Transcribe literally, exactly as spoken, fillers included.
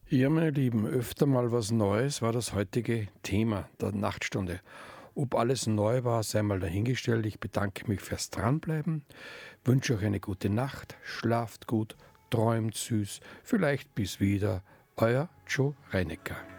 Ja, meine Lieben, öfter mal was Neues war das heutige Thema der Nachtstunde. Ob alles neu war, sei mal dahingestellt. Ich bedanke mich fürs Dranbleiben, wünsche euch eine gute Nacht, schlaft gut, träumt süß, vielleicht bis wieder. Euer Joe Reinecker.